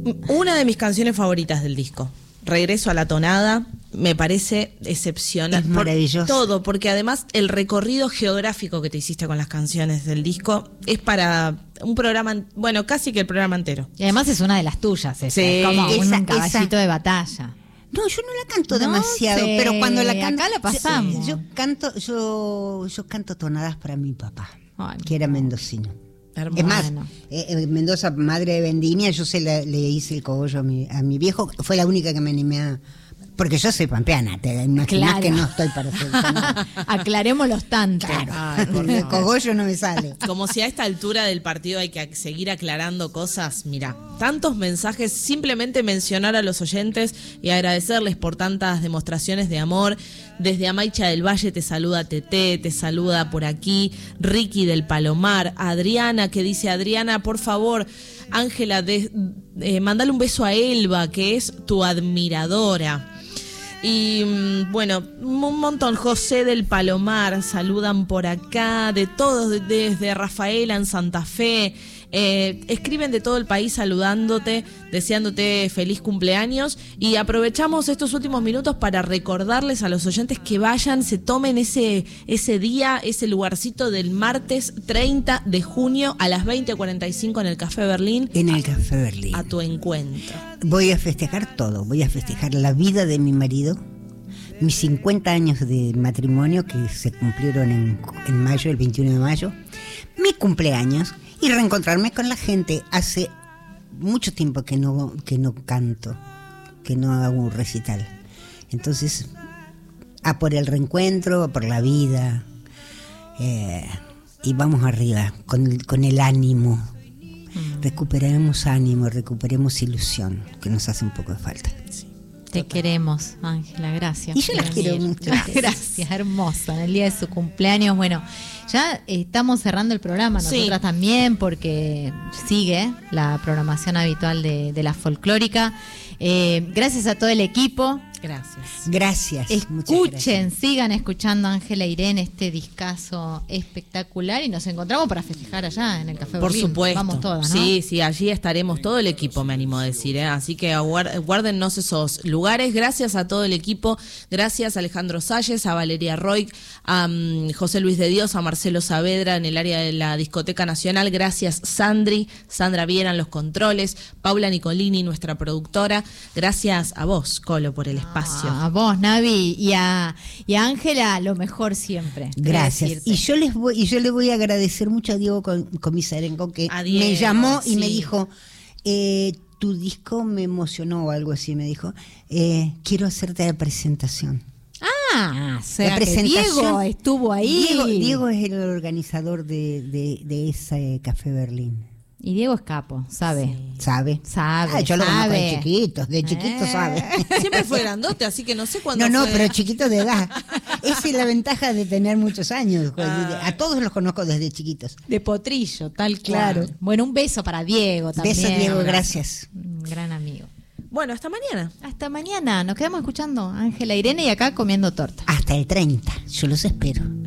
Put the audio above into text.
Una de mis canciones favoritas del disco. Regreso a la tonada, me parece excepcional. Es maravilloso. Todo, porque además el recorrido geográfico que te hiciste con las canciones del disco es para un programa, bueno, casi que el programa entero. Y además es una de las tuyas, Sí. es como un caballito esa. de batalla. No, yo no la canto No demasiado, sé, pero cuando la canto, acá la pasamos. Yo canto tonadas para mi papá, Ay, que era mendocino. Hermoso. Es más, Bueno. Mendoza, madre de vendimia, yo le hice el cogollo a mi viejo, fue la única que me animé a... Porque yo soy pampeana, te imaginas Claro. que no estoy para hacer nada. Aclaremos los tantos. Claro, Ay, por el favor. cogollo no me sale. Como si a esta altura del partido hay que seguir aclarando cosas. Mira, tantos mensajes, simplemente mencionar a los oyentes y agradecerles por tantas demostraciones de amor. Desde Amaicha del Valle te saluda Tete, te saluda por aquí Ricky del Palomar, Adriana que dice, Adriana, por favor, Ángela, mandale un beso a Elba, que es tu admiradora. Y bueno, un montón. José del Palomar, saludan por acá, de todos, desde Rafaela en Santa Fe. Escriben de todo el país saludándote, deseándote feliz cumpleaños, y aprovechamos estos últimos minutos para recordarles a los oyentes que vayan, se tomen ese día, ese lugarcito del martes 30 de junio a las 20:45 en el Café Berlín. En el Café Berlín. A tu encuentro. Voy a festejar todo, voy a festejar la vida de mi marido, mis 50 años de matrimonio que se cumplieron en mayo, el 21 de mayo, mi cumpleaños, y reencontrarme con la gente. Hace mucho tiempo que no canto, que no hago un recital. Entonces, a por el reencuentro, a por la vida, y vamos arriba, con el ánimo. Recuperemos ánimo, recuperemos ilusión, que nos hace un poco de falta. Te queremos, Ángela, gracias. Y yo por la quiero venir. mucho. Gracias, hermosa. En el día de su cumpleaños, bueno, ya estamos cerrando el programa, nosotras Sí. también, porque sigue la programación habitual de la folclórica. Gracias a todo el equipo. Gracias. Gracias. muchas Escuchen, gracias. sigan escuchando a Ángela Irene, este discazo espectacular, y nos encontramos para festejar allá en el Café Por Berlín. supuesto. Vamos todas, ¿no? Sí, allí estaremos, todo el equipo, me animo a decir, ¿eh? Así que guárdennos esos lugares. Gracias a todo el equipo, gracias a Alejandro Salles, a Valeria Roig, a José Luis de Dios, a Marcelo Saavedra en el área de la Discoteca Nacional. Gracias Sandra Viera en los controles, Paula Nicolini, nuestra productora. Gracias a vos, Colo, por el espacio. A vos, Navi, y a Ángela, lo mejor siempre. Gracias. Decirte. Y yo le voy a agradecer mucho a Diego Comisarenko, que A Diego, me llamó y sí. me dijo, tu disco me emocionó o algo así, me dijo, quiero hacerte la presentación. Ah, o sea, La que presentación. Diego estuvo ahí. Diego es el organizador de ese Café Berlín. Y Diego es capo, sabe. ¿Sabe? Sabe, Yo lo conozco sabe. de chiquito sabe. Siempre fue grandote, así que no sé cuándo No, fue. pero chiquito de edad. Esa es la ventaja de tener muchos años. A todos los conozco desde chiquitos. De potrillo, tal claro. Bueno, un beso para Diego también. Besos, Diego, gracias. Un gran amigo. Bueno, hasta mañana. Hasta mañana. Nos quedamos escuchando a Ángela Irene y acá comiendo torta. Hasta el 30, yo los espero.